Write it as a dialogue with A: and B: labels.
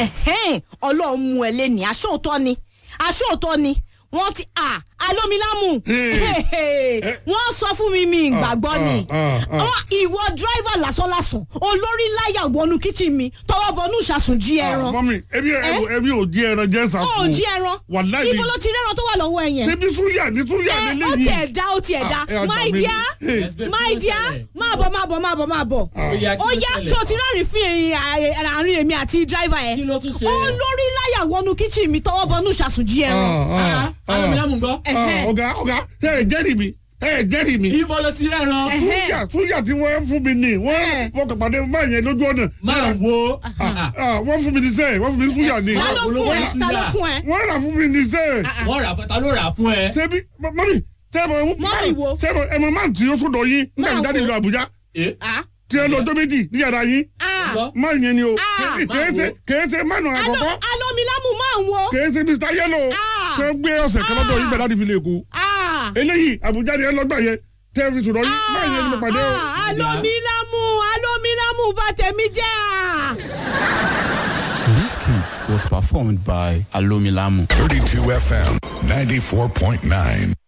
A: Ọlọ́run mú ẹ lé ní aṣóòtọ́ ni wọ́n ti alómilámù wọ́n sọ fún mi ìgbàgbọ́ ni ìwọ driver lásánlásán olórí láyà wọnú kitchen mi tọwọ́ bọnú ìṣàsùn jí ẹran.
B: mọ́mí ebi ò jí ẹran jẹ́ sàsùn.
A: ó jí ẹran ibo ló ti rẹ́ran tó wà lọ́wọ́ ẹ yẹn.
B: ṣebí súyà lélẹ́yìn.
A: ó tiẹ̀ dá my dear máa bọ̀ ó yá tó ti rẹ́rìn fún àárín èmi àti driver ẹ̀ olórí láyà wọnú kitchen mi tọwọ́ bọnú ìṣàsùn jí ẹran.
C: alómilámù gbọ́.
B: ọ̀gá jẹ́rìí mi.
C: ibo ló ti rẹ́ran.
B: súyà tí wọ́n fún mi ní wọ́n kàn pàdé máa yẹn lójú ọ̀nà.
C: máa wo.
B: wọ́n fún mi ní sẹ́ẹ̀ wọ́n fún mi ní súyà ní.
A: ta ló fún ẹ.
B: wọ́n rà fún mi ní sẹ́ẹ̀.
C: ta ló rà fún ẹ.
B: ṣebí mọ́mí sẹ́ẹ̀mọ̀ ẹ̀mọ̀ máa tí ó sọ̀dọ̀ yín nígbà tí jáde ìlú Àbújá tí ẹ lọ ọjọ́ méjì ní yàrá yín máa yẹn ni o kèése mánu àkọ́kọ́
A: alómilámù máa ń wo
B: kèése Mr. Yellow tẹ́ gbé ọ̀sẹ̀ kan lọ́dọ̀ yín bẹ̀rẹ̀ láti fi lè kó eléyìí Àbújá ni ẹ lọ́gbà yẹn tẹ́ fi sọ̀dọ̀ yín máa yẹn ni mo pàdé o. alómilámù bá tẹ̀mí jẹ́.
D: This skit was performed by Alomilamu.
E: 32 FM 94.9.